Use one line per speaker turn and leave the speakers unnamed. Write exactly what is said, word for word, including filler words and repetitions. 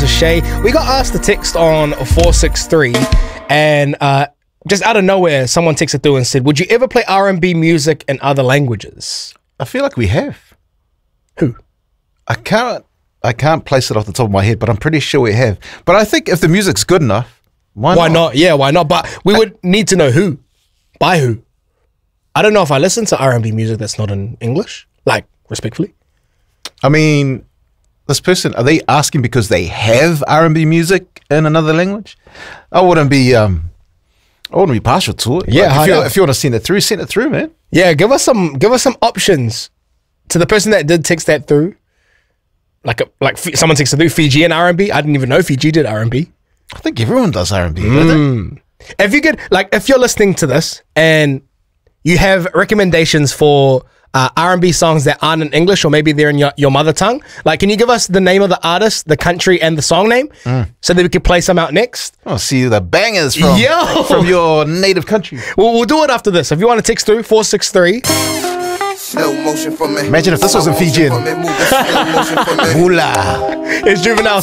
is Shay. We got asked to text on four six three, and uh, just out of nowhere, someone texted through and said, would you ever play R and B music in other languages?
I feel like we have.
Who?
I can't I can't place it off the top of my head, but I'm pretty sure we have. But I think if the music's good enough, why,
Why
not?
not? Yeah, why not? But we would need to know who. By who. I don't know if I listen to R and B music that's not in English, like, respectfully.
I mean, this person, are they asking because they have R and B music in another language? I wouldn't be um I wouldn't be partial to it.
Yeah,
Like, if, you,
yeah.
if you want to send it through, send it through, man.
Yeah, give us some give us some options to the person that did text that through. Like a, like F- someone texted through Fijian R and B. I didn't even know Fiji did R and B.
I think everyone does R and B. Mm.
If you could, like, if you're listening to this and you have recommendations for uh, R and B songs that aren't in English, or maybe they're in your, your mother tongue, like, can you give us the name of the artist, the country, and the song name so that we can play some out next?
I'll see the bangers from,
Yo!
from your native country.
We'll, we'll do it after this. If you want to text through, four six three.
Slow motion for me.
Imagine if this was in Fijian.
Slow motion for me, move it, slow motion for me.
Mula.
It's Juvenile